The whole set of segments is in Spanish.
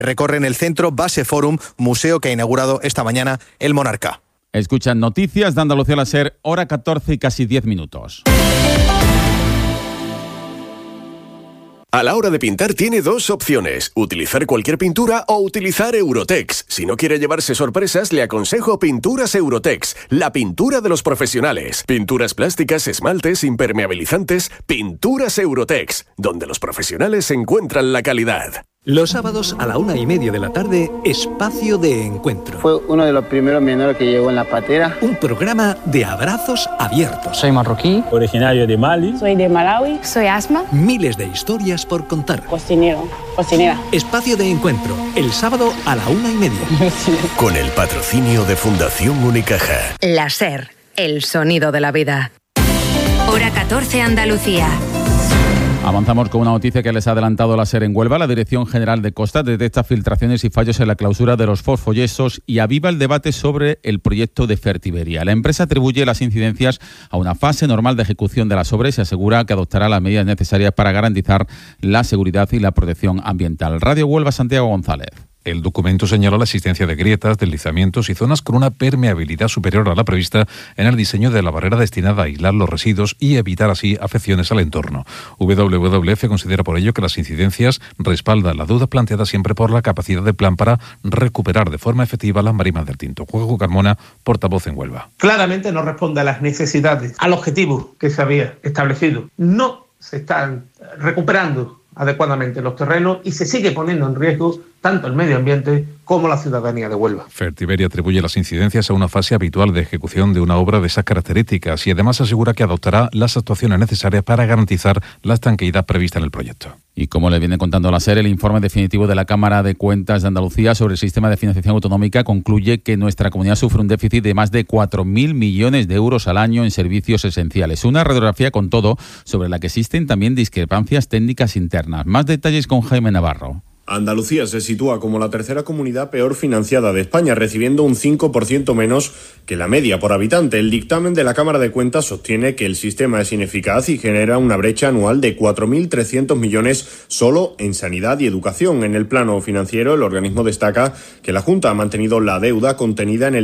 Recorren el centro Base Forum, museo que ha inaugurado esta mañana el Monarca. Escuchan noticias de Andalucía la SER, hora 14 y casi 10 minutos. A la hora de pintar tiene dos opciones, utilizar cualquier pintura o utilizar Eurotex. Si no quiere llevarse sorpresas, le aconsejo Pinturas Eurotex, la pintura de los profesionales. Pinturas plásticas, esmaltes, impermeabilizantes, Pinturas Eurotex, donde los profesionales encuentran la calidad. Los sábados a la 1:30 de la tarde, Espacio de Encuentro. Fue uno de los primeros menores que llegó en la patera. Un programa de abrazos abiertos. Soy marroquí, originario de Mali. Soy de Malawi. Soy Asma. Miles de historias por contar. Cocinero, cocinera. Espacio de Encuentro, el sábado a la 1:30. Con el patrocinio de Fundación Unicaja. La SER, el sonido de la vida. Hora 14 Andalucía. Avanzamos con una noticia que les ha adelantado la SER en Huelva. La Dirección General de Costas detecta filtraciones y fallos en la clausura de los fosfoyesos y aviva el debate sobre el proyecto de Fertiberia. La empresa atribuye las incidencias a una fase normal de ejecución de las obras y asegura que adoptará las medidas necesarias para garantizar la seguridad y la protección ambiental. Radio Huelva, Santiago González. El documento señala la existencia de grietas, deslizamientos y zonas con una permeabilidad superior a la prevista en el diseño de la barrera destinada a aislar los residuos y evitar así afecciones al entorno. WWF considera por ello que las incidencias respaldan las dudas planteadas siempre por la capacidad del plan para recuperar de forma efectiva las marismas del Tinto. Juanjo Carmona, portavoz en Huelva. Claramente no responde a las necesidades, al objetivo que se había establecido. No se están recuperando adecuadamente los terrenos y se sigue poniendo en riesgo tanto el medio ambiente como la ciudadanía de Huelva. Fertiberia atribuye las incidencias a una fase habitual de ejecución de una obra de esas características y además asegura que adoptará las actuaciones necesarias para garantizar la estanqueidad prevista en el proyecto. Y como le viene contando la SER, el informe definitivo de la Cámara de Cuentas de Andalucía sobre el sistema de financiación autonómica concluye que nuestra comunidad sufre un déficit de más de 4.000 millones de euros al año en servicios esenciales. Una radiografía con todo sobre la que existen también discrepancias técnicas internas. Más detalles con Jaime Navarro. Andalucía se sitúa como la tercera comunidad peor financiada de España, recibiendo un 5% menos que la media por habitante. El dictamen de la Cámara de Cuentas sostiene que el sistema es ineficaz y genera una brecha anual de 4.300 millones solo en sanidad y educación. En el plano financiero, el organismo destaca que la Junta ha mantenido la deuda contenida en el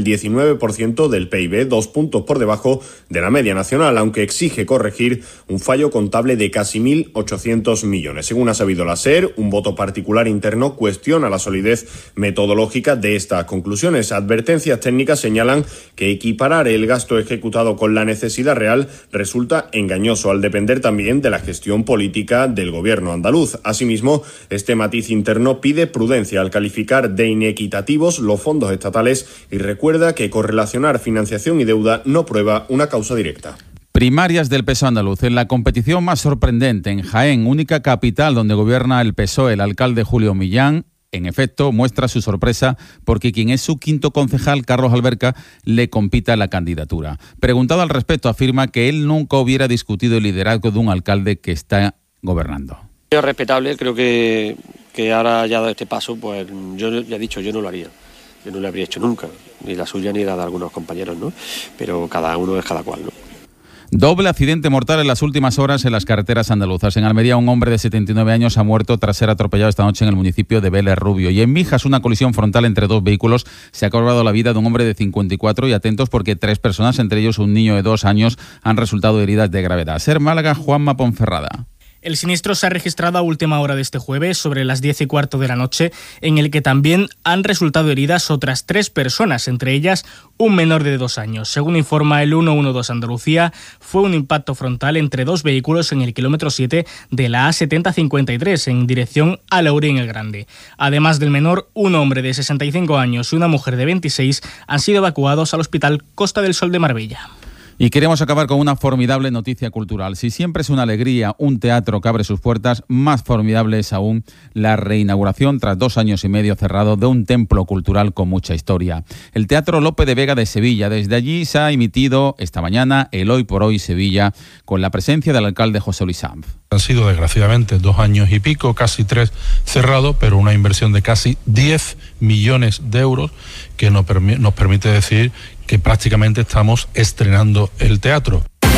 19% del PIB, 2 puntos por debajo de la media nacional, aunque exige corregir un fallo contable de casi 1.800 millones. Según ha sabido la SER, un voto particular interno cuestiona la solidez metodológica de estas conclusiones. Advertencias técnicas señalan que equiparar el gasto ejecutado con la necesidad real resulta engañoso al depender también de la gestión política del gobierno andaluz. Asimismo, este matiz interno pide prudencia al calificar de inequitativos los fondos estatales y recuerda que correlacionar financiación y deuda no prueba una causa directa. Primarias del PSOE andaluz. En la competición más sorprendente, en Jaén, única capital donde gobierna el PSOE, el alcalde Julio Millán, en efecto, muestra su sorpresa porque quien es su quinto concejal, Carlos Alberca, le compita la candidatura. Preguntado al respecto, afirma que él nunca hubiera discutido el liderazgo de un alcalde que está gobernando. Es respetable, creo que ahora ya dado este paso, pues yo ya he dicho, yo no lo haría. Yo no lo habría hecho nunca, ni la suya ni la de algunos compañeros, ¿no? Pero cada uno es cada cual, ¿no? Doble accidente mortal en las últimas horas en las carreteras andaluzas. En Almería, un hombre de 79 años ha muerto tras ser atropellado esta noche en el municipio de Vélez Rubio. Y en Mijas, una colisión frontal entre dos vehículos se ha cobrado la vida de un hombre de 54 y atentos porque 3 personas, entre ellos un niño de 2 años, han resultado heridas de gravedad. SER Málaga, Juanma Ponferrada. El siniestro se ha registrado a última hora de este jueves, sobre las 10:15 de la noche, en el que también han resultado heridas otras 3 personas, entre ellas un menor de 2 años. Según informa el 112 Andalucía, fue un impacto frontal entre 2 vehículos en el kilómetro 7 de la A7053, en dirección a Laurín el Grande. Además del menor, un hombre de 65 años y una mujer de 26 han sido evacuados al Hospital Costa del Sol de Marbella. Y queremos acabar con una formidable noticia cultural. Si siempre es una alegría un teatro que abre sus puertas, más formidable es aún la reinauguración tras 2 años y medio cerrado de un templo cultural con mucha historia. El Teatro Lope de Vega de Sevilla. Desde allí se ha emitido esta mañana el Hoy por Hoy Sevilla con la presencia del alcalde José Luis Sanz. Han sido desgraciadamente 2 años y pico, casi 3 cerrados, pero una inversión de casi 10 millones de euros que nos permite decir que prácticamente estamos estrenando el teatro.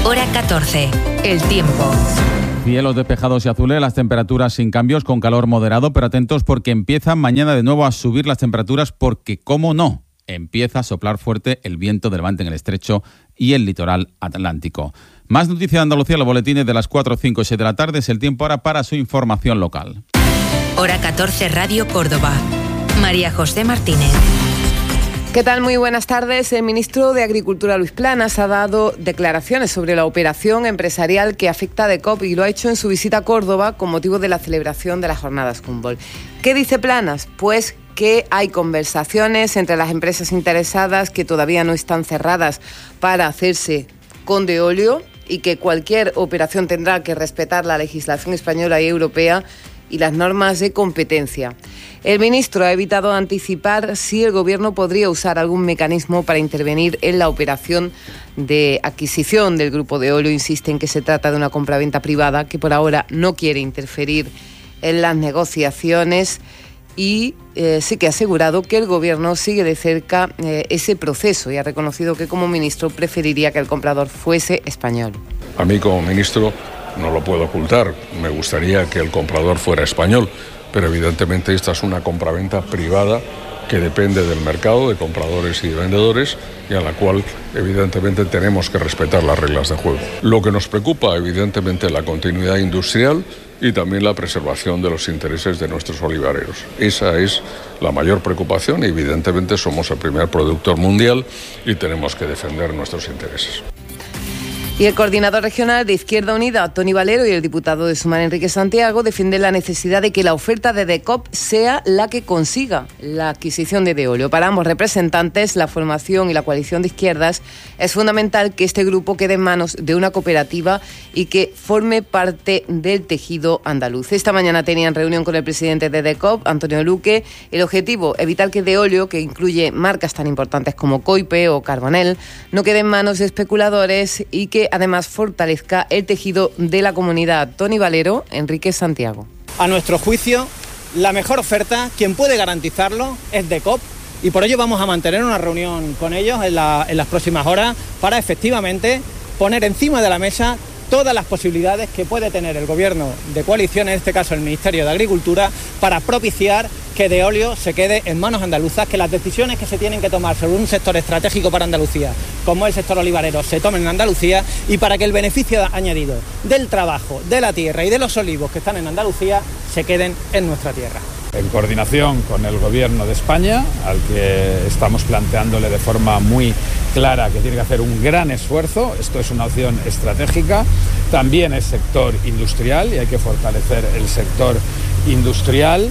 Hora 14. El tiempo. Cielos despejados y azules, las temperaturas sin cambios, con calor moderado, pero atentos porque empiezan mañana de nuevo a subir las temperaturas porque, ¿cómo no?, empieza a soplar fuerte el viento de levante en el estrecho y el litoral atlántico. Más noticias de Andalucía, los boletines de las 4, 5 y 6 de la tarde. Es el tiempo ahora para su información local. Hora 14, Radio Córdoba. María José Martínez. ¿Qué tal? Muy buenas tardes. El ministro de Agricultura, Luis Planas, ha dado declaraciones sobre la operación empresarial que afecta a DECOP y lo ha hecho en su visita a Córdoba con motivo de la celebración de las jornadas Humboldt. ¿Qué dice Planas? Pues que hay conversaciones entre las empresas interesadas que todavía no están cerradas para hacerse con Deolio y que cualquier operación tendrá que respetar la legislación española y europea y las normas de competencia. El ministro ha evitado anticipar si el Gobierno podría usar algún mecanismo para intervenir en la operación de adquisición del grupo Deolio. Insiste en que se trata de una compraventa privada que por ahora no quiere interferir en las negociaciones y sí que ha asegurado que el Gobierno sigue de cerca ese proceso y ha reconocido que como ministro preferiría que el comprador fuese español. A mí como ministro no lo puedo ocultar, me gustaría que el comprador fuera español, pero evidentemente esta es una compraventa privada que depende del mercado de compradores y de vendedores y a la cual evidentemente tenemos que respetar las reglas de juego. Lo que nos preocupa evidentemente es la continuidad industrial y también la preservación de los intereses de nuestros olivareros. Esa es la mayor preocupación y evidentemente somos el primer productor mundial y tenemos que defender nuestros intereses. Y el coordinador regional de Izquierda Unida, Toni Valero, y el diputado de Sumar, Enrique Santiago, defienden la necesidad de que la oferta de DECOP sea la que consiga la adquisición de Deolio. Para ambos representantes, la formación y la coalición de izquierdas, es fundamental que este grupo quede en manos de una cooperativa y que forme parte del tejido andaluz. Esta mañana tenían reunión con el presidente de DECOP, Antonio Luque. El objetivo, evitar que Deolio, que incluye marcas tan importantes como Coipe o Carbonell, no quede en manos de especuladores y que además fortalezca el tejido de la comunidad. Toni Valero, Enrique Santiago. A nuestro juicio, la mejor oferta, quien puede garantizarlo, es DECOP y por ello vamos a mantener una reunión con ellos en las próximas horas para efectivamente poner encima de la mesa todas las posibilidades que puede tener el Gobierno de coalición, en este caso el Ministerio de Agricultura, para propiciar que Deolio se quede en manos andaluzas, que las decisiones que se tienen que tomar sobre un sector estratégico para Andalucía, como el sector olivarero, se tomen en Andalucía y para que el beneficio añadido del trabajo, de la tierra y de los olivos que están en Andalucía se queden en nuestra tierra. En coordinación con el Gobierno de España, al que estamos planteándole de forma muy clara que tiene que hacer un gran esfuerzo. Esto es una opción estratégica. También es sector industrial y hay que fortalecer el sector industrial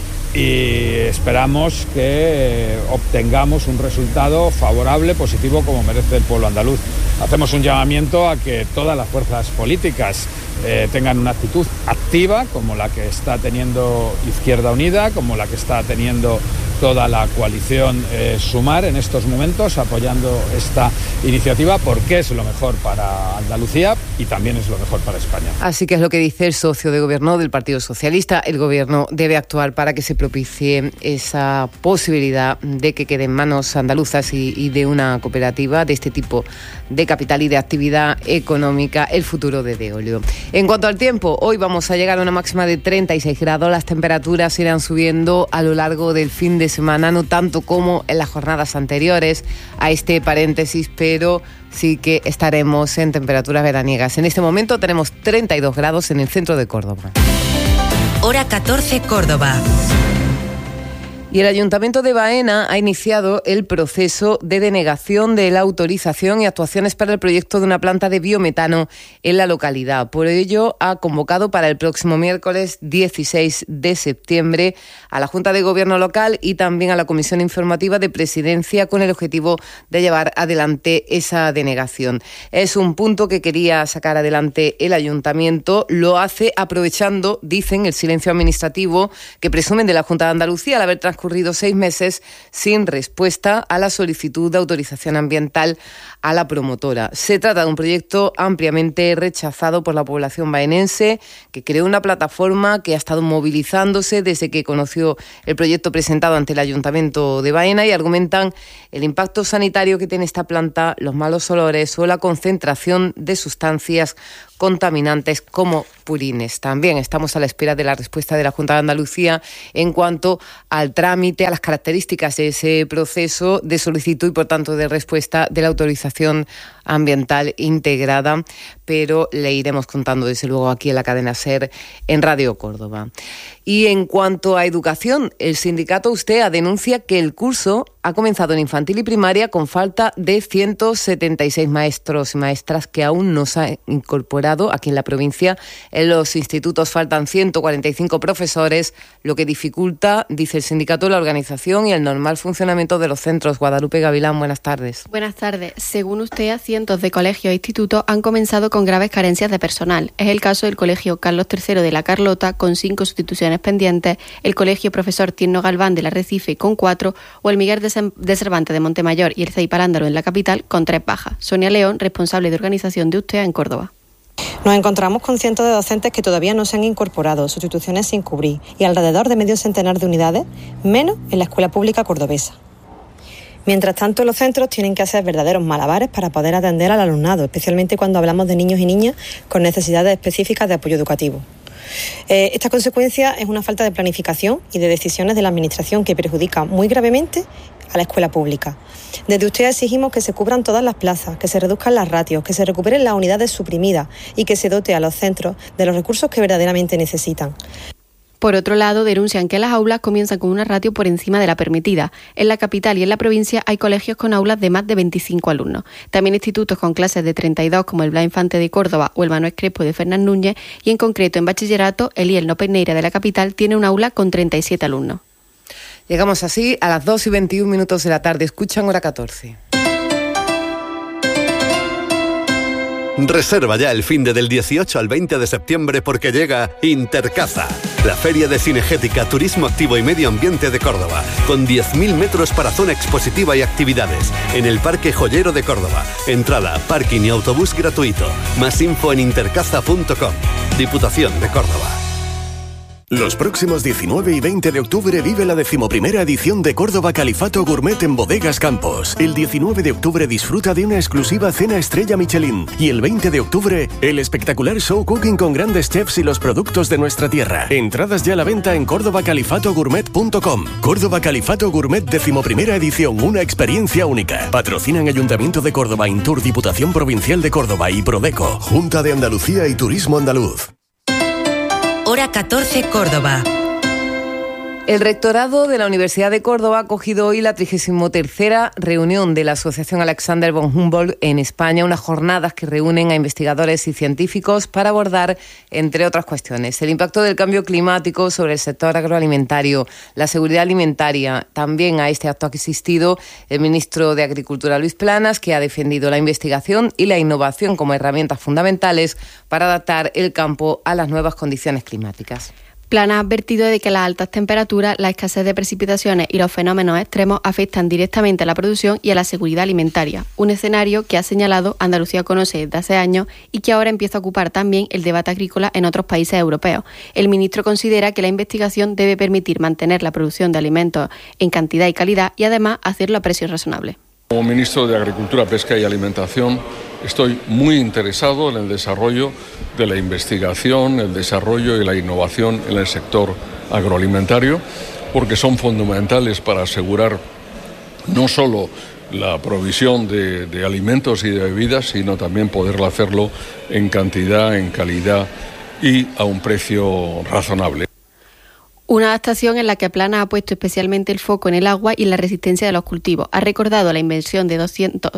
y esperamos que obtengamos un resultado favorable, positivo, como merece el pueblo andaluz. Hacemos un llamamiento a que todas las fuerzas políticas tengan una actitud activa, como la que está teniendo Izquierda Unida, como la que está teniendo toda la coalición Sumar en estos momentos, apoyando esta iniciativa, porque es lo mejor para Andalucía y también es lo mejor para España. Así que es lo que dice el socio de gobierno del Partido Socialista. El Gobierno debe actuar para que se propicie esa posibilidad de que quede en manos andaluzas y de una cooperativa de este tipo de capital y de actividad económica el futuro de Deolio. En cuanto al tiempo, hoy vamos a llegar a una máxima de 36 grados. Las temperaturas irán subiendo a lo largo del fin de semana, no tanto como en las jornadas anteriores a este paréntesis, pero sí que estaremos en temperaturas veraniegas. En este momento tenemos 32 grados en el centro de Córdoba. Hora 14, Córdoba. Y el Ayuntamiento de Baena ha iniciado el proceso de denegación de la autorización y actuaciones para el proyecto de una planta de biometano en la localidad. Por ello, ha convocado para el próximo miércoles 16 de septiembre a la Junta de Gobierno local y también a la Comisión Informativa de Presidencia con el objetivo de llevar adelante esa denegación. Es un punto que quería sacar adelante el Ayuntamiento. Lo hace aprovechando, dicen, el silencio administrativo que presumen de la Junta de Andalucía al haber transcurrido transcurrido 6 meses sin respuesta a la solicitud de autorización ambiental a la promotora. Se trata de un proyecto ampliamente rechazado por la población baenense, que creó una plataforma que ha estado movilizándose desde que conoció el proyecto presentado ante el Ayuntamiento de Baena, y argumentan el impacto sanitario que tiene esta planta, los malos olores o la concentración de sustancias contaminantes como purines. También estamos a la espera de la respuesta de la Junta de Andalucía en cuanto al trámite, a las características de ese proceso de solicitud y, por tanto, de respuesta de la autorización ambiental integrada, pero le iremos contando, desde luego, aquí en la cadena SER en Radio Córdoba. Y en cuanto a educación, el sindicato USTEA denuncia que el curso ha comenzado en infantil y primaria con falta de 176 maestros y maestras que aún no se han incorporado aquí en la provincia. En los institutos faltan 145 profesores, lo que dificulta, dice el sindicato, la organización y el normal funcionamiento de los centros. Guadalupe Gavilán, buenas tardes. Buenas tardes. Según USTEA, cientos de colegios e institutos han comenzado con graves carencias de personal. Es el caso del Colegio Carlos III de La Carlota, con 5 sustituciones pendientes, el Colegio Profesor Tierno Galván del Arrecife, con 4, o el Miguel de Cervantes de Montemayor y el CEI Parándaro en la capital, con 3 bajas. Sonia León, responsable de organización de USTEA en Córdoba. Nos encontramos con cientos de docentes que todavía no se han incorporado, sustituciones sin cubrir, y alrededor de medio centenar de unidades, menos en la escuela pública cordobesa. Mientras tanto, los centros tienen que hacer verdaderos malabares para poder atender al alumnado, especialmente cuando hablamos de niños y niñas con necesidades específicas de apoyo educativo. Esta consecuencia es una falta de planificación y de decisiones de la Administración que perjudica muy gravemente a la escuela pública. Desde USTEA exigimos que se cubran todas las plazas, que se reduzcan las ratios, que se recuperen las unidades suprimidas y que se dote a los centros de los recursos que verdaderamente necesitan. Por otro lado, denuncian que las aulas comienzan con una ratio por encima de la permitida. En la capital y en la provincia hay colegios con aulas de más de 25 alumnos. También institutos con clases de 32, como el Blas Infante de Córdoba o el Manuel Crespo de Fernán Núñez, y en concreto en bachillerato, el IEL No Peineira de la capital tiene un aula con 37 alumnos. Llegamos así a las 2:21 de la tarde. Escuchan Hora 14. Reserva ya el finde del 18 al 20 de septiembre porque llega Intercaza, la feria de cinegética, turismo activo y medio ambiente de Córdoba, con 10.000 metros para zona expositiva y actividades, en el Parque Joyero de Córdoba. Entrada, parking y autobús gratuito. Más info en intercaza.com. Diputación de Córdoba. Los próximos 19 y 20 de octubre vive la 11ª edición de Córdoba Califato Gourmet en Bodegas Campos. El 19 de octubre disfruta de una exclusiva cena estrella Michelin. Y el 20 de octubre, el espectacular show cooking con grandes chefs y los productos de nuestra tierra. Entradas ya a la venta en cordobacalifatogourmet.com. Córdoba Califato Gourmet 11ª edición, una experiencia única. Patrocinan Ayuntamiento de Córdoba, Intur, Diputación Provincial de Córdoba y Prodeco, Junta de Andalucía y Turismo Andaluz. Hora 14, Córdoba. El rectorado de la Universidad de Córdoba ha acogido hoy la 33ª reunión de la Asociación Alexander von Humboldt en España, unas jornadas que reúnen a investigadores y científicos para abordar, entre otras cuestiones, el impacto del cambio climático sobre el sector agroalimentario, la seguridad alimentaria. También a este acto ha asistido el ministro de Agricultura, Luis Planas, que ha defendido la investigación y la innovación como herramientas fundamentales para adaptar el campo a las nuevas condiciones climáticas. Planas ha advertido de que las altas temperaturas, la escasez de precipitaciones y los fenómenos extremos afectan directamente a la producción y a la seguridad alimentaria, un escenario que ha señalado Andalucía conoce desde hace años y que ahora empieza a ocupar también el debate agrícola en otros países europeos. El ministro considera que la investigación debe permitir mantener la producción de alimentos en cantidad y calidad y además hacerlo a precios razonables. Como ministro de Agricultura, Pesca y Alimentación, estoy muy interesado en el desarrollo de la investigación, el desarrollo y la innovación en el sector agroalimentario, porque son fundamentales para asegurar no solo la provisión de alimentos y de bebidas, sino también poderlo hacerlo en cantidad, en calidad y a un precio razonable. Una adaptación en la que Planas ha puesto especialmente el foco en el agua y la resistencia de los cultivos. Ha recordado la inversión de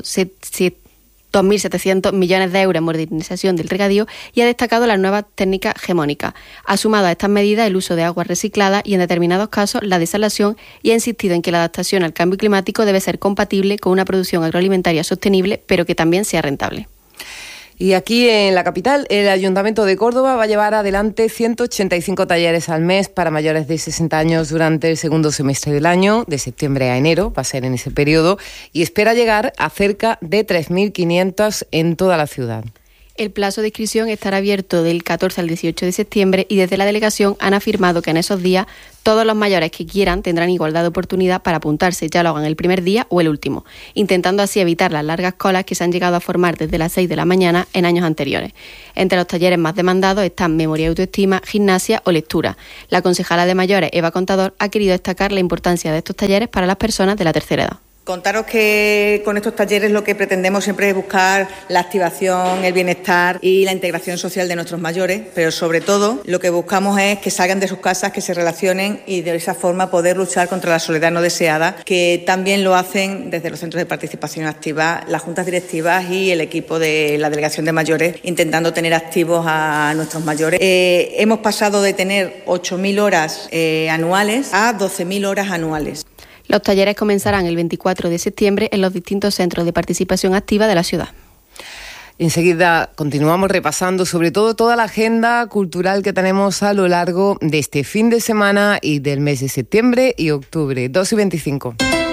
2.700 millones de euros en modernización del regadío y ha destacado las nuevas técnicas hegemónicas. Ha sumado a estas medidas el uso de aguas recicladas y en determinados casos la desalación y ha insistido en que la adaptación al cambio climático debe ser compatible con una producción agroalimentaria sostenible pero que también sea rentable. Y aquí en la capital, el Ayuntamiento de Córdoba va a llevar adelante 185 talleres al mes para mayores de 60 años durante el segundo semestre del año, de septiembre a enero, va a ser en ese periodo, y espera llegar a cerca de 3.500 en toda la ciudad. El plazo de inscripción estará abierto del 14 al 18 de septiembre y desde la delegación han afirmado que en esos días todos los mayores que quieran tendrán igualdad de oportunidad para apuntarse, ya lo hagan el primer día o el último, intentando así evitar las largas colas que se han llegado a formar desde las 6 de la mañana en años anteriores. Entre los talleres más demandados están memoria y autoestima, gimnasia o lectura. La concejala de mayores, Eva Contador, ha querido destacar la importancia de estos talleres para las personas de la tercera edad. Contaros que con estos talleres lo que pretendemos siempre es buscar la activación, el bienestar y la integración social de nuestros mayores, pero sobre todo lo que buscamos es que salgan de sus casas, que se relacionen y de esa forma poder luchar contra la soledad no deseada, que también lo hacen desde los centros de participación activa, las juntas directivas y el equipo de la delegación de mayores, intentando tener activos a nuestros mayores. Hemos pasado de tener 8.000 horas anuales a 12.000 horas anuales. Los talleres comenzarán el 24 de septiembre en los distintos centros de participación activa de la ciudad. Enseguida continuamos repasando sobre todo toda la agenda cultural que tenemos a lo largo de este fin de semana y del mes de septiembre y octubre. 2:25.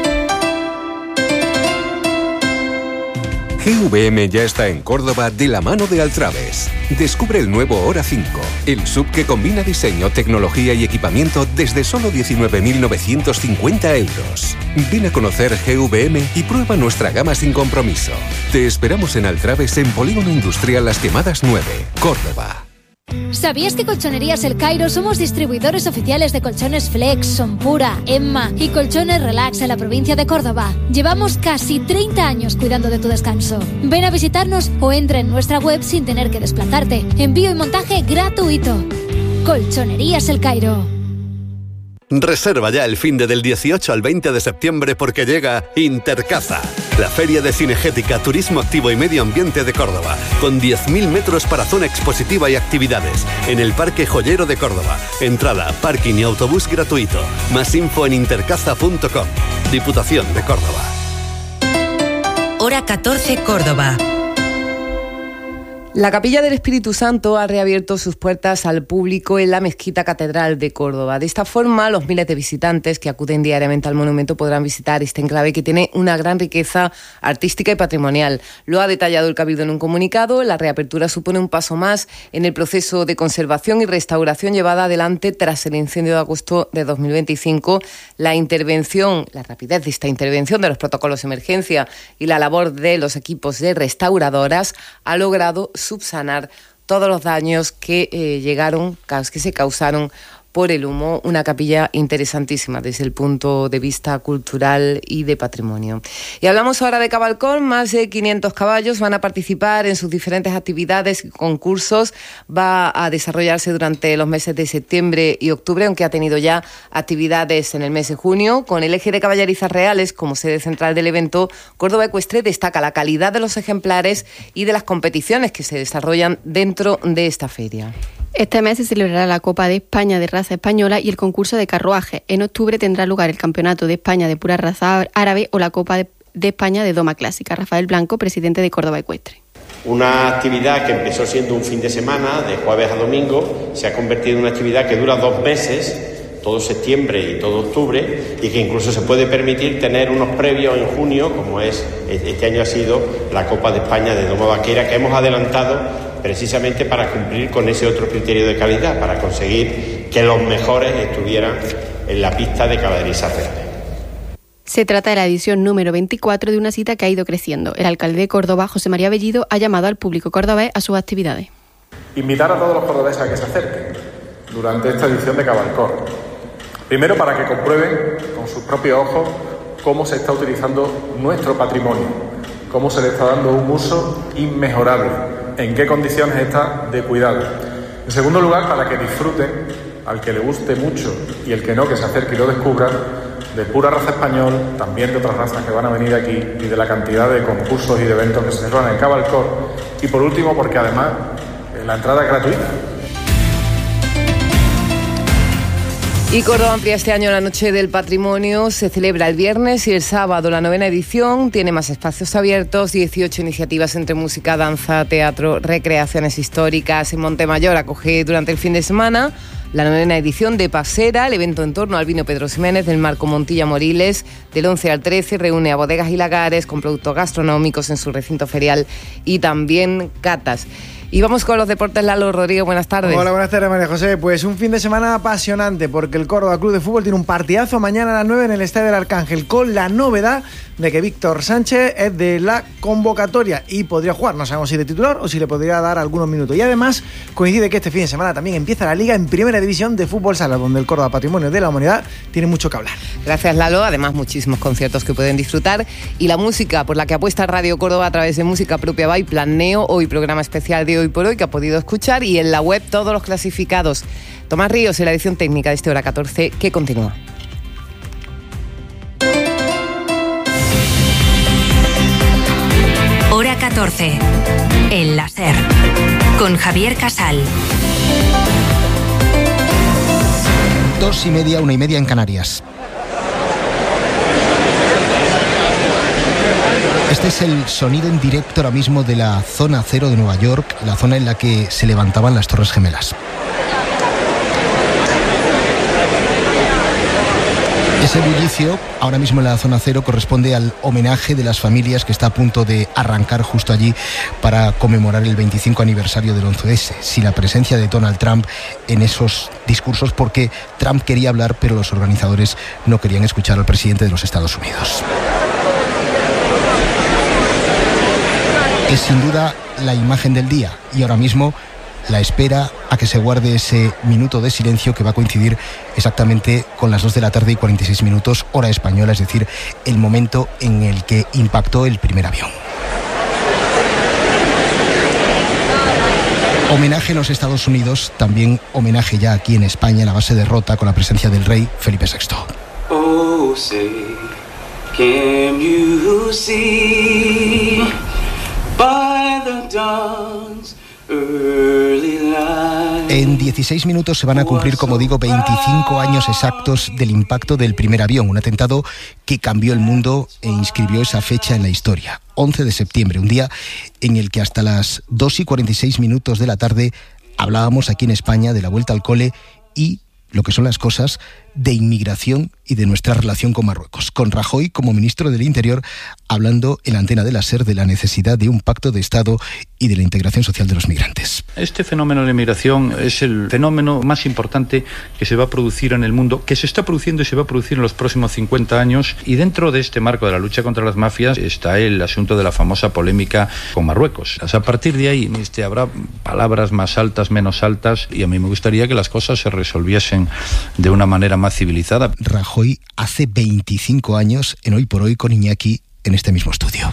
GVM ya está en Córdoba de la mano de Altraves. Descubre el nuevo Hora 5, el SUV que combina diseño, tecnología y equipamiento desde solo 19.950 euros. Ven a conocer GVM y prueba nuestra gama sin compromiso. Te esperamos en Altraves en Polígono Industrial Las Quemadas 9, Córdoba. ¿Sabías que Colchonerías El Cairo somos distribuidores oficiales de colchones Flex, Sonpura, Emma y colchones Relax en la provincia de Córdoba? Llevamos casi 30 años cuidando de tu descanso. Ven a visitarnos o entra en nuestra web sin tener que desplazarte. Envío y montaje gratuito. Colchonerías El Cairo. Reserva ya el finde del 18 al 20 de septiembre porque llega Intercaza, la feria de cinegética, turismo activo y medio ambiente de Córdoba, con 10.000 metros para zona expositiva y actividades, en el Parque Joyero de Córdoba. Entrada, parking y autobús gratuito. Más info en intercaza.com. Diputación de Córdoba. Hora 14, Córdoba. La Capilla del Espíritu Santo ha reabierto sus puertas al público en la Mezquita Catedral de Córdoba. De esta forma, los miles de visitantes que acuden diariamente al monumento podrán visitar este enclave que tiene una gran riqueza artística y patrimonial. Lo ha detallado el Cabildo en un comunicado. La reapertura supone un paso más en el proceso de conservación y restauración llevada adelante tras el incendio de agosto de 2025. La rapidez de esta intervención de los protocolos de emergencia y la labor de los equipos de restauradoras ha logrado subsanar todos los daños que que se causaron por el humo. Una capilla interesantísima desde el punto de vista cultural y de patrimonio. Y hablamos ahora de Cabalcón. Más de 500 caballos van a participar en sus diferentes actividades y concursos. Va a desarrollarse durante los meses de septiembre y octubre, aunque ha tenido ya actividades en el mes de junio. Con el eje de caballerizas reales como sede central del evento, Córdoba Ecuestre destaca la calidad de los ejemplares y de las competiciones que se desarrollan dentro de esta feria. Este mes se celebrará la Copa de España de raza española y el concurso de carruaje. En octubre tendrá lugar el Campeonato de España de pura raza árabe o la Copa de España de doma clásica. Rafael Blanco, presidente de Córdoba Ecuestre. Una actividad que empezó siendo un fin de semana, de jueves a domingo, se ha convertido en una actividad que dura 2 meses, todo septiembre y todo octubre, y que incluso se puede permitir tener unos previos en junio, como este año ha sido la Copa de España de doma vaquera, que hemos adelantado precisamente para cumplir con ese otro criterio de calidad, para conseguir que los mejores estuvieran en la pista de caballerizas reales. Se trata de la edición número 24 de una cita que ha ido creciendo. El alcalde de Córdoba, José María Bellido, ha llamado al público cordobés a sus actividades. Invitar a todos los cordobeses a que se acerquen durante esta edición de Cabalcón. Primero, para que comprueben con sus propios ojos cómo se está utilizando nuestro patrimonio, cómo se le está dando un uso inmejorable, en qué condiciones está de cuidado. En segundo lugar, para que disfruten, al que le guste mucho y el que no, que se acerque y lo descubra, de pura raza español, también de otras razas que van a venir aquí y de la cantidad de concursos y de eventos que se celebran en Cabalcón. Y por último, porque además la entrada es gratuita. Y Córdoba amplía este año la Noche del Patrimonio. Se celebra el viernes y el sábado la 9ª edición. Tiene más espacios abiertos, 18 iniciativas entre música, danza, teatro, recreaciones históricas. En Montemayor acoge durante el fin de semana la 9ª edición de Pasera, el evento en torno al vino Pedro Ximénez del Marco Montilla Moriles. Del 11 al 13 reúne a bodegas y lagares con productos gastronómicos en su recinto ferial y también catas. Y vamos con los deportes. Lalo Rodrigo, buenas tardes. Hola, buenas tardes, María José. Pues un fin de semana apasionante porque el Córdoba Club de Fútbol tiene un partidazo mañana a las 9 en el Estadio del Arcángel, con la novedad de que Víctor Sánchez es de la convocatoria y podría jugar, no sabemos si de titular o si le podría dar algunos minutos. Y además coincide que este fin de semana también empieza la Liga en Primera División de Fútbol Sala, donde el Córdoba Patrimonio de la Humanidad tiene mucho que hablar. Gracias, Lalo. Además, muchísimos conciertos que pueden disfrutar. Y la música por la que apuesta Radio Córdoba a través de Música Propia by Plan Neo, hoy programa especial de Hoy por Hoy que ha podido escuchar, y en la web todos los clasificados. Tomás Ríos en la edición técnica de este Hora 14, que continúa. Hora 14. El láser. Con Javier Casal. 2:30, 1:30 en Canarias. Este es el sonido en directo ahora mismo de la zona cero de Nueva York, la zona en la que se levantaban las Torres Gemelas. Ese bullicio, ahora mismo en la zona cero, corresponde al homenaje de las familias que está a punto de arrancar justo allí para conmemorar el 25 aniversario del 11S. Si la presencia de Donald Trump en esos discursos, porque Trump quería hablar, pero los organizadores no querían escuchar al presidente de los Estados Unidos. Es sin duda la imagen del día, y ahora mismo la espera a que se guarde ese minuto de silencio que va a coincidir exactamente con las 2 de la tarde y 46 minutos, hora española, es decir, el momento en el que impactó el primer avión. Homenaje en los Estados Unidos, también homenaje ya aquí en España, en la base de Rota, con la presencia del rey Felipe VI. Oh, say, can you see by the dawn's early light? En 16 minutos se van a cumplir, como digo, 25 años exactos del impacto del primer avión, un atentado que cambió el mundo e inscribió esa fecha en la historia. 11 de septiembre, un día en el que hasta las 2:46 minutos de la tarde hablábamos aquí en España de la vuelta al cole y lo que son las cosas de inmigración y de nuestra relación con Marruecos, con Rajoy como ministro del Interior hablando en la antena de la SER de la necesidad de un pacto de Estado y de la integración social de los migrantes. Este fenómeno de la inmigración es el fenómeno más importante que se va a producir en el mundo, que se está produciendo y se va a producir en los próximos 50 años, y dentro de este marco de la lucha contra las mafias está el asunto de la famosa polémica con Marruecos. O sea, a partir de ahí habrá palabras más altas, menos altas, y a mí me gustaría que las cosas se resolviesen de una manera más civilizada. Rajoy hace 25 años en Hoy por Hoy con Iñaki en este mismo estudio.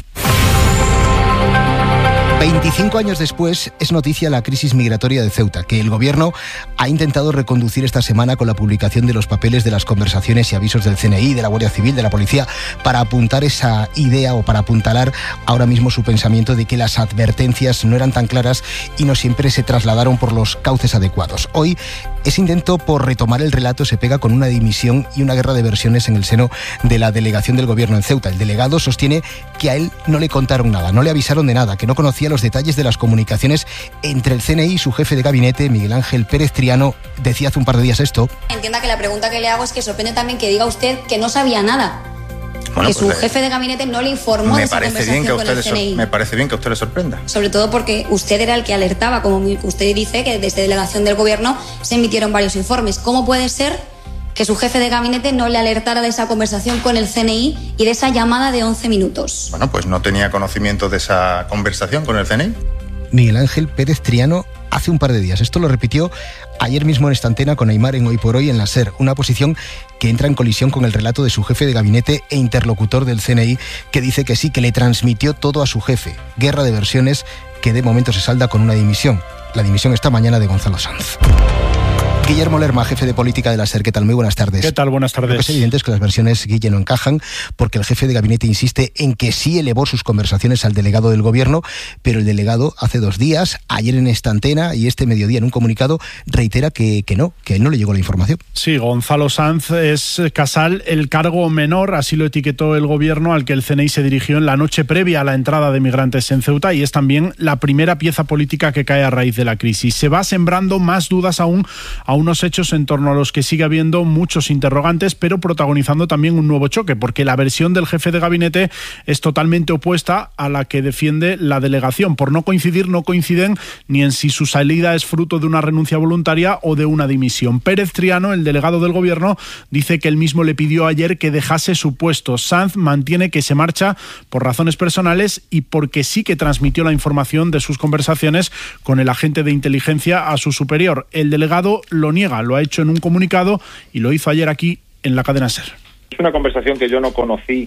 25 años después es noticia la crisis migratoria de Ceuta, que el gobierno ha intentado reconducir esta semana con la publicación de los papeles de las conversaciones y avisos del CNI, de la Guardia Civil, de la Policía, para apuntar esa idea o para apuntalar ahora mismo su pensamiento de que las advertencias no eran tan claras y no siempre se trasladaron por los cauces adecuados. Hoy ese intento por retomar el relato se pega con una dimisión y una guerra de versiones en el seno de la delegación del gobierno en Ceuta. El delegado sostiene que a él no le contaron nada, no le avisaron de nada, que no conocía los detalles de las comunicaciones entre el CNI y su jefe de gabinete, Miguel Ángel Pérez Triano. Decía hace un par de días esto. Entienda que la pregunta que le hago es que sorprende también que diga usted que no sabía nada. Bueno, que su jefe de gabinete no le informó de esa conversación con el CNI. Me parece bien que a usted le sorprenda. Sobre todo porque usted era el que alertaba, como usted dice, que desde delegación del gobierno se emitieron varios informes. ¿Cómo puede ser que su jefe de gabinete no le alertara de esa conversación con el CNI y de esa llamada de 11 minutos? Bueno, pues no tenía conocimiento de esa conversación con el CNI. Miguel Ángel Pérez Triano hace un par de días. Esto lo repitió ayer mismo en esta antena con Aymar en Hoy por Hoy en la SER. Una posición que entra en colisión con el relato de su jefe de gabinete e interlocutor del CNI, que dice que sí, que le transmitió todo a su jefe. Guerra de versiones que de momento se salda con una dimisión. La dimisión esta mañana de Gonzalo Sanz. Guillermo Lerma, jefe de política de la SER. ¿Qué tal? Muy buenas tardes. ¿Qué tal? Buenas tardes. Lo que es evidente es que las versiones, Guille, no encajan, porque el jefe de gabinete insiste en que sí elevó sus conversaciones al delegado del gobierno, pero el delegado hace 2 días, ayer en esta antena y este mediodía en un comunicado, reitera que a él no le llegó la información. Sí, Gonzalo Sanz es, Casal, el cargo menor, así lo etiquetó el gobierno, al que el CNI se dirigió en la noche previa a la entrada de migrantes en Ceuta, y es también la primera pieza política que cae a raíz de la crisis. Se va sembrando más dudas aún a unos hechos en torno a los que sigue habiendo muchos interrogantes, pero protagonizando también un nuevo choque, porque la versión del jefe de gabinete es totalmente opuesta a la que defiende la delegación. Por no coinciden ni en si su salida es fruto de una renuncia voluntaria o de una dimisión. Pérez Triano, el delegado del gobierno, dice que él mismo le pidió ayer que dejase su puesto. Sanz mantiene que se marcha por razones personales y porque sí que transmitió la información de sus conversaciones con el agente de inteligencia a su superior. El delegado lo niega, lo ha hecho en un comunicado y lo hizo ayer aquí en la cadena SER. Es una conversación que yo no conocí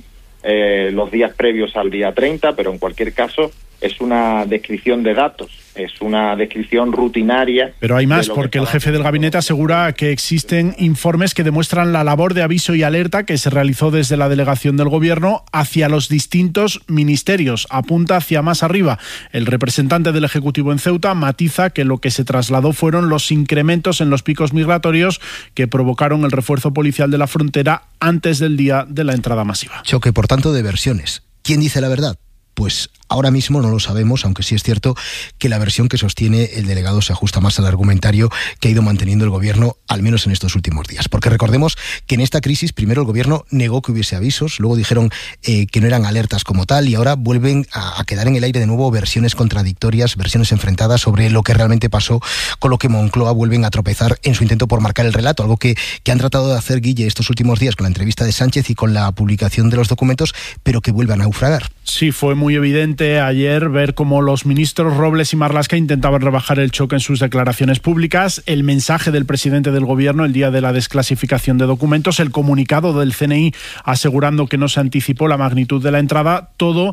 los días previos al día 30, pero en cualquier caso es una descripción de datos, es una descripción rutinaria. Pero hay más, porque el jefe del gabinete asegura que existen informes que demuestran la labor de aviso y alerta que se realizó desde la delegación del gobierno hacia los distintos ministerios. Apunta hacia más arriba. El representante del Ejecutivo en Ceuta matiza que lo que se trasladó fueron los incrementos en los picos migratorios que provocaron el refuerzo policial de la frontera antes del día de la entrada masiva. Choque, por tanto, de versiones. ¿Quién dice la verdad? Pues ahora mismo no lo sabemos, aunque sí es cierto que la versión que sostiene el delegado se ajusta más al argumentario que ha ido manteniendo el gobierno, al menos en estos últimos días. Porque recordemos que en esta crisis primero el gobierno negó que hubiese avisos, luego dijeron que no eran alertas como tal, y ahora vuelven a quedar en el aire de nuevo versiones contradictorias, versiones enfrentadas sobre lo que realmente pasó, con lo que Moncloa vuelven a tropezar en su intento por marcar el relato, algo que han tratado de hacer, Guille, estos últimos días con la entrevista de Sánchez y con la publicación de los documentos, pero que vuelve a naufragar. Sí, fue muy evidente ayer ver cómo los ministros Robles y Marlaska intentaban rebajar el choque en sus declaraciones públicas, el mensaje del presidente del gobierno el día de la desclasificación de documentos, el comunicado del CNI asegurando que no se anticipó la magnitud de la entrada, todo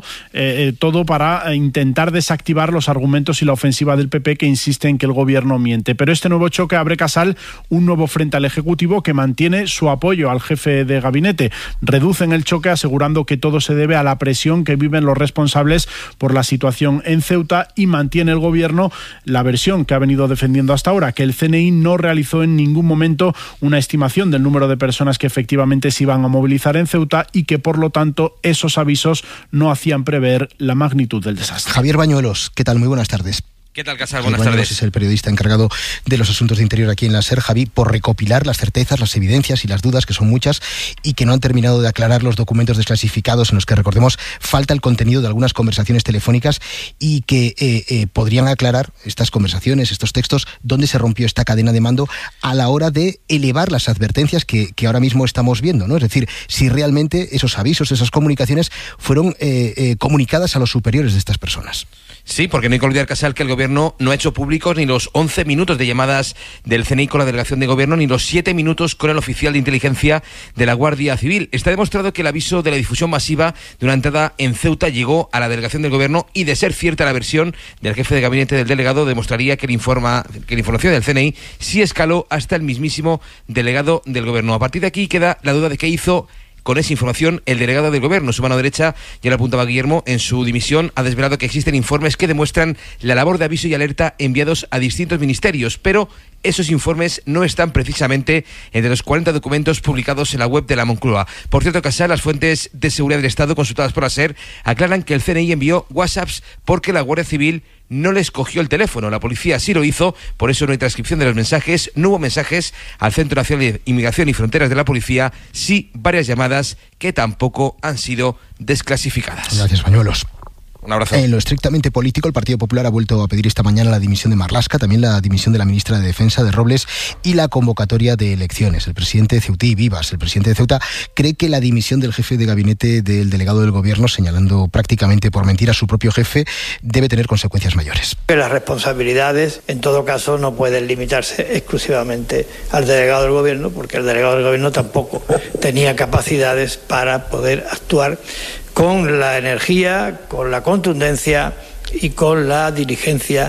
para intentar desactivar los argumentos y la ofensiva del PP, que insiste en que el gobierno miente. Pero este nuevo choque abre, Casal, un nuevo frente al Ejecutivo que mantiene su apoyo al jefe de gabinete. Reducen el choque asegurando que todo se debe a la presión que viven los responsables por la situación en Ceuta, y mantiene el gobierno la versión que ha venido defendiendo hasta ahora, que el CNI no realizó en ningún momento una estimación del número de personas que efectivamente se iban a movilizar en Ceuta y que por lo tanto esos avisos no hacían prever la magnitud del desastre. Javier Bañuelos, ¿qué tal? Muy buenas tardes. ¿Qué tal, Casal? Buenas tardes. Es el periodista encargado de los asuntos de interior aquí en la SER. Javi, por recopilar las certezas, las evidencias y las dudas, que son muchas y que no han terminado de aclarar los documentos desclasificados en los que, recordemos, falta el contenido de algunas conversaciones telefónicas y que podrían aclarar estas conversaciones, estos textos, dónde se rompió esta cadena de mando a la hora de elevar las advertencias que ahora mismo estamos viendo, ¿no? Es decir, si realmente esos avisos, esas comunicaciones fueron comunicadas a los superiores de estas personas. Sí, porque no hay que olvidar, Casal, que el gobierno no ha hecho públicos ni los 11 minutos de llamadas del CNI con la delegación de gobierno, ni los 7 minutos con el oficial de inteligencia de la Guardia Civil. Está demostrado que el aviso de la difusión masiva de una entrada en Ceuta llegó a la delegación del gobierno, y de ser cierta la versión del jefe de gabinete del delegado, demostraría que la información del CNI sí escaló hasta el mismísimo delegado del gobierno. A partir de aquí queda la duda de qué hizo con esa información el delegado del gobierno. Su mano derecha, ya lo apuntaba Guillermo, en su dimisión ha desvelado que existen informes que demuestran la labor de aviso y alerta enviados a distintos ministerios, pero esos informes no están precisamente entre los 40 documentos publicados en la web de la Moncloa. Por cierto, Casal, las fuentes de seguridad del Estado consultadas por la SER aclaran que el CNI envió WhatsApps porque la Guardia Civil no les cogió el teléfono. La policía sí lo hizo, por eso no hay transcripción de los mensajes, no hubo mensajes al Centro Nacional de Inmigración y Fronteras de la policía, sí varias llamadas que tampoco han sido desclasificadas. Gracias, Bañuelos. Un abrazo. En lo estrictamente político, el Partido Popular ha vuelto a pedir esta mañana la dimisión de Marlaska, también la dimisión de la ministra de Defensa, de Robles, y la convocatoria de elecciones. El presidente de Ceuta y Vivas, el presidente de Ceuta, cree que la dimisión del jefe de gabinete del delegado del gobierno, señalando prácticamente por mentira a su propio jefe, debe tener consecuencias mayores. Las responsabilidades, en todo caso, no pueden limitarse exclusivamente al delegado del gobierno, porque el delegado del gobierno tampoco tenía capacidades para poder actuar con la energía, con la contundencia y con la diligencia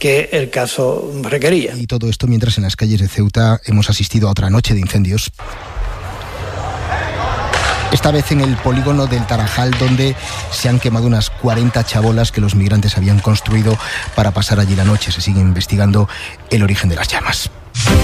que el caso requería. Y todo esto mientras en las calles de Ceuta hemos asistido a otra noche de incendios. Esta vez en el polígono del Tarajal, donde se han quemado unas 40 chabolas que los migrantes habían construido para pasar allí la noche. Se sigue investigando el origen de las llamas.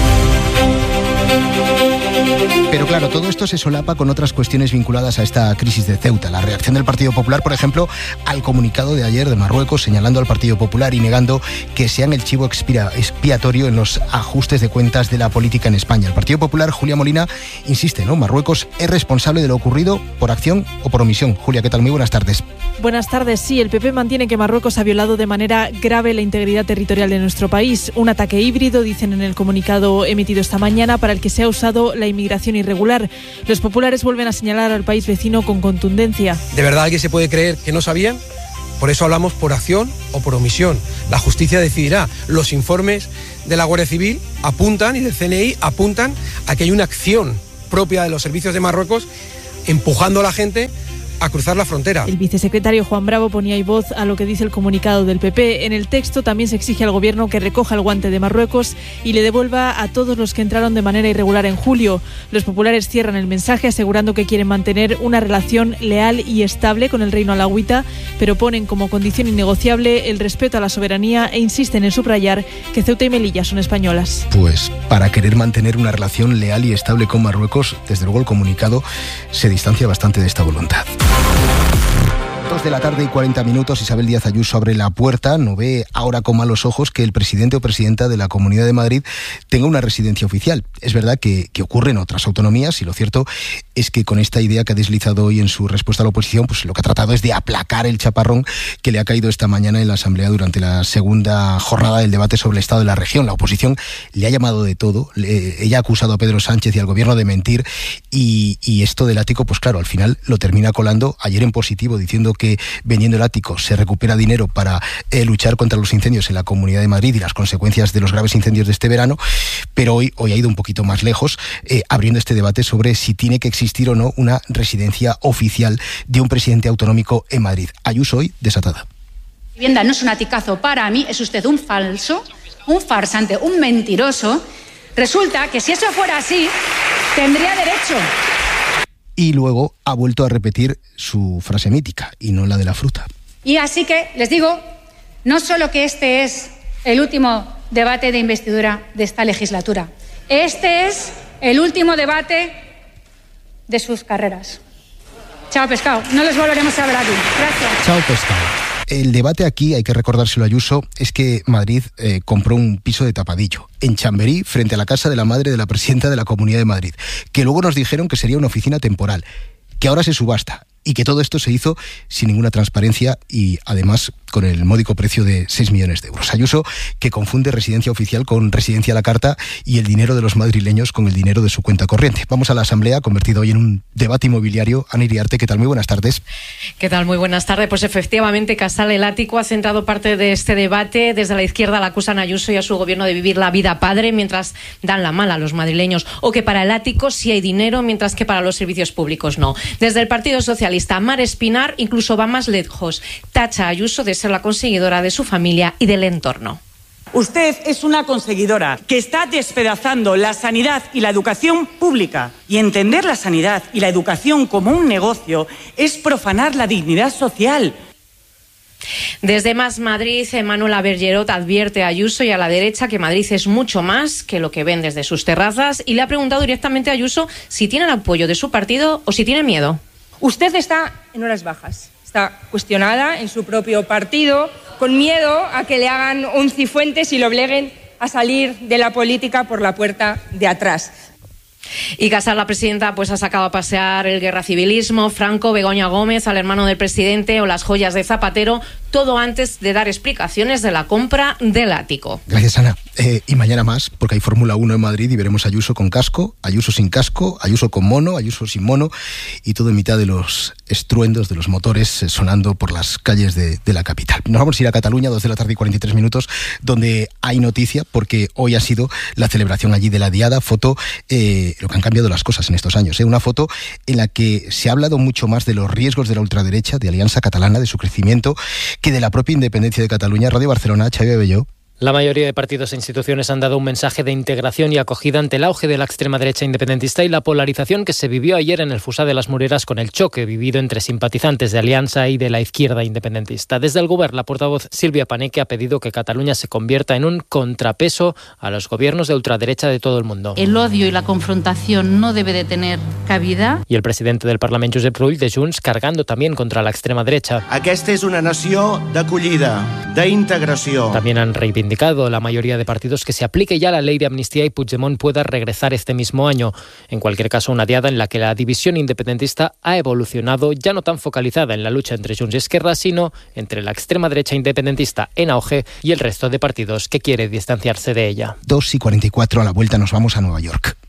Pero claro, todo esto se solapa con otras cuestiones vinculadas a esta crisis de Ceuta. La reacción del Partido Popular, por ejemplo, al comunicado de ayer de Marruecos, señalando al Partido Popular y negando que sean el chivo expiatorio en los ajustes de cuentas de la política en España. El Partido Popular, Julia Molina, insiste, ¿no? Marruecos es responsable de lo ocurrido por acción o por omisión. Julia, ¿qué tal? Muy buenas tardes. Buenas tardes. Sí, el PP mantiene que Marruecos ha violado de manera grave la integridad territorial de nuestro país. Un ataque híbrido, dicen en el comunicado emitido esta mañana, para el que se ha usado la inmigración irregular. Los populares vuelven a señalar al país vecino con contundencia. ¿De verdad alguien se puede creer que no sabían? Por eso hablamos por acción o por omisión. La justicia decidirá. Los informes de la Guardia Civil apuntan y del CNI apuntan a que hay una acción propia de los servicios de Marruecos empujando a la gente a cruzar la frontera. El vicesecretario Juan Bravo ponía ahí voz a lo que dice el comunicado del PP. En el texto también se exige al gobierno que recoja el guante de Marruecos y le devuelva a todos los que entraron de manera irregular en julio. Los populares cierran el mensaje asegurando que quieren mantener una relación leal y estable con el reino alauita, pero ponen como condición innegociable el respeto a la soberanía e insisten en subrayar que Ceuta y Melilla son españolas. Pues para querer mantener una relación leal y estable con Marruecos, desde luego el comunicado se distancia bastante de esta voluntad. 2:40 Isabel Díaz Ayuso abre la puerta. No ve ahora con malos ojos que el presidente o presidenta de la Comunidad de Madrid tenga una residencia oficial. Es verdad que ocurre en otras autonomías y lo cierto es que con esta idea que ha deslizado hoy en su respuesta a la oposición, pues lo que ha tratado es de aplacar el chaparrón que le ha caído esta mañana en la Asamblea durante la segunda jornada del debate sobre el estado de la región. La oposición le ha llamado de todo. Ella ha acusado a Pedro Sánchez y al gobierno de mentir y esto del ático, pues claro, al final lo termina colando ayer en positivo, diciendo que vendiendo el ático se recupera dinero para luchar contra los incendios en la Comunidad de Madrid y las consecuencias de los graves incendios de este verano, pero hoy ha ido un poquito más lejos, abriendo este debate sobre si tiene que existir o no una residencia oficial de un presidente autonómico en Madrid. Ayuso hoy desatada. Vivienda no es un aticazo para mí, es usted un falso, un farsante, un mentiroso. Resulta que si eso fuera así, tendría derecho. Y luego ha vuelto a repetir su frase mítica, y no la de la fruta. Y así que les digo, no solo que este es el último debate de investidura de esta legislatura, este es el último debate de sus carreras. Chao, pescado. No los volveremos a ver aquí. Gracias. Chao, pescado. El debate aquí, hay que recordárselo a Ayuso, es que Madrid compró un piso de tapadillo en Chamberí, frente a la casa de la madre de la presidenta de la Comunidad de Madrid, que luego nos dijeron que sería una oficina temporal, que ahora se subasta y que todo esto se hizo sin ninguna transparencia y además con el módico precio de 6 millones de euros. Ayuso, que confunde residencia oficial con residencia a la carta y el dinero de los madrileños con el dinero de su cuenta corriente. Vamos a la Asamblea, convertido hoy en un debate inmobiliario. Ana Iriarte, ¿qué tal? Muy buenas tardes. ¿Qué tal? Muy buenas tardes. Pues efectivamente, Casal, el ático ha centrado parte de este debate. Desde la izquierda la acusan a Ayuso y a su gobierno de vivir la vida padre mientras dan la mala a los madrileños, o que para el ático sí hay dinero mientras que para los servicios públicos no. Desde el Partido Socialista, Mar Espinar incluso va más lejos. Tacha a Ayuso de ser la conseguidora de su familia y del entorno. Usted es una conseguidora que está despedazando la sanidad y la educación pública. Y entender la sanidad y la educación como un negocio es profanar la dignidad social. Desde Más Madrid, Manuela Bergerot advierte a Ayuso y a la derecha que Madrid es mucho más que lo que ven desde sus terrazas y le ha preguntado directamente a Ayuso si tiene el apoyo de su partido o si tiene miedo. Usted está en horas bajas. Está cuestionada en su propio partido, con miedo a que le hagan un cifuentes y lo obliguen a salir de la política por la puerta de atrás. Y Casal, la presidenta, pues ha sacado a pasear el guerracivilismo, Franco, Begoña Gómez, al hermano del presidente o las joyas de Zapatero, todo antes de dar explicaciones de la compra del ático. Gracias, Ana. Y mañana más, porque hay Fórmula 1 en Madrid y veremos a Ayuso con casco, Ayuso sin casco, Ayuso con mono, Ayuso sin mono y todo en mitad de los estruendos de los motores sonando por las calles de la capital. Nos vamos a ir a Cataluña, 2:43, donde hay noticia porque hoy ha sido la celebración allí de la Diada. Foto, lo que han cambiado las cosas en estos años, una foto en la que se ha hablado mucho más de los riesgos de la ultraderecha, de Alianza Catalana, de su crecimiento, que de la propia independencia de Cataluña. Radio Barcelona, Xavi Abelló. La mayoría de partidos e instituciones han dado un mensaje de integración y acogida ante el auge de la extrema derecha independentista y la polarización que se vivió ayer en el Fossar de las Moreras con el choque vivido entre simpatizantes de Alianza y de la izquierda independentista. Desde el Govern, la portavoz Sílvia Paneque ha pedido que Cataluña se convierta en un contrapeso a los gobiernos de ultraderecha de todo el mundo. El odio y la confrontación no debe de tener cabida. Y el presidente del Parlament, Josep Rull, de Junts, cargando también contra la extrema derecha. Aquesta és una nació d'acollida, d'integració. También han reivindicado la mayoría de partidos que se aplique ya la ley de amnistía y Puigdemont pueda regresar este mismo año. En cualquier caso, una diada en la que la división independentista ha evolucionado, ya no tan focalizada en la lucha entre Junts y Esquerra, sino entre la extrema derecha independentista en auge y el resto de partidos que quiere distanciarse de ella. 2:44, a la vuelta nos vamos a Nueva York.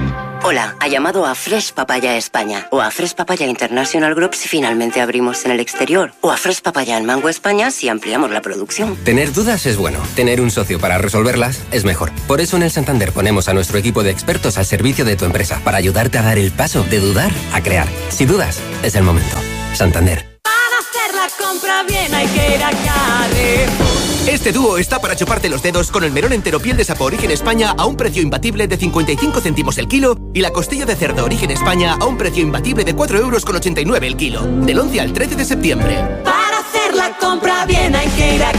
Hola, ha llamado a Fresh Papaya España o a Fresh Papaya International Group si finalmente abrimos en el exterior o a Fresh Papaya en Mango España si ampliamos la producción. Tener dudas es bueno, tener un socio para resolverlas es mejor. Por eso en el Santander ponemos a nuestro equipo de expertos al servicio de tu empresa para ayudarte a dar el paso de dudar a crear. Si dudas, es el momento. Santander. Para hacer la compra bien hay que ir a Carrefour. Este dúo está para chuparte los dedos con el melón entero piel de sapo Origen España a un precio imbatible de 55 céntimos el kilo y la costilla de cerdo Origen España a un precio imbatible de 4,89 € el kilo. Del 11 al 13 de septiembre. Para hacer la compra bien hay que ir a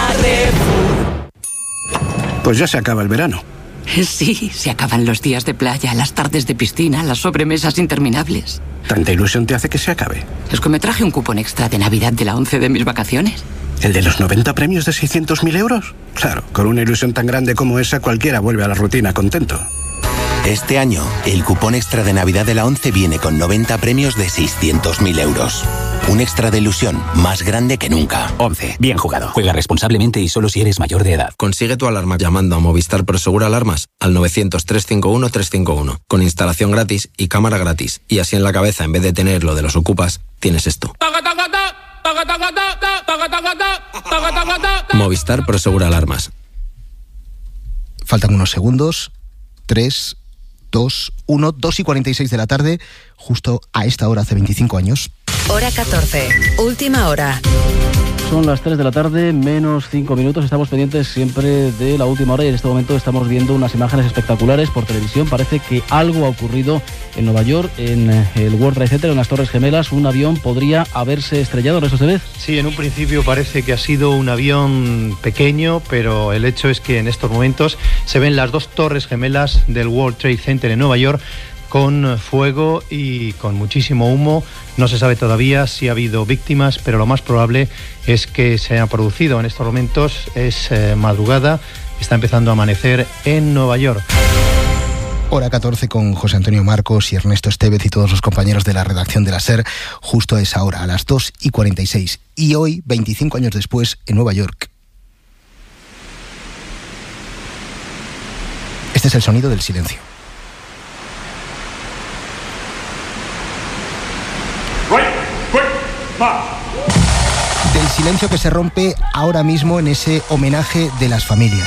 Carrefour. Pues ya se acaba el verano. Sí, se acaban los días de playa, las tardes de piscina, las sobremesas interminables. ¿Tanta ilusión te hace que se acabe? Es que me traje un cupón extra de Navidad de la 11 de mis vacaciones. ¿El de los 90 premios de 600.000 euros? Claro, con una ilusión tan grande como esa, cualquiera vuelve a la rutina contento. Este año, el cupón extra de Navidad de la 11 viene con 90 premios de 600.000 euros. Un extra de ilusión más grande que nunca. 11. Bien jugado. Juega responsablemente y solo si eres mayor de edad. Consigue tu alarma llamando a Movistar Prosegur Alarmas al 900-351-351. Con instalación gratis y cámara gratis. Y así en la cabeza, en vez de tener lo de los ocupas, tienes esto. Movistar Prosegur Alarmas. Faltan unos segundos. 3, 2, 1, 2:46 de la tarde, justo a esta hora hace 25 años. Hora 14, última hora. Son las 3 de la tarde, menos 5 minutos. Estamos pendientes siempre de la última hora y en este momento estamos viendo unas imágenes espectaculares por televisión. Parece que algo ha ocurrido en Nueva York, en el World Trade Center, en las Torres Gemelas. Un avión podría haberse estrellado, ¿no, Estevez? Sí, en un principio parece que ha sido un avión pequeño, pero el hecho es que en estos momentos se ven las dos Torres Gemelas del World Trade Center en Nueva York con fuego y con muchísimo humo. No se sabe todavía si ha habido víctimas, pero lo más probable es que se haya producido. En estos momentos es madrugada, está empezando a amanecer en Nueva York. Hora 14 con José Antonio Marcos y Ernesto Estevez y todos los compañeros de la redacción de la SER, justo a esa hora, a las 2:46. Y hoy, 25 años después, en Nueva York. Este es el sonido del silencio. Del silencio que se rompe ahora mismo en ese homenaje de las familias.